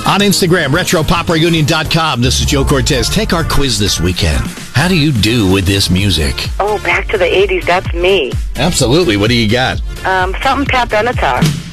On Instagram, RetroPopReunion.com. This is Joe Cortez. Take our quiz this weekend. How do you do with this music? Oh, back to the 80s. That's me. Absolutely. What do you got? Something Pat Benatar.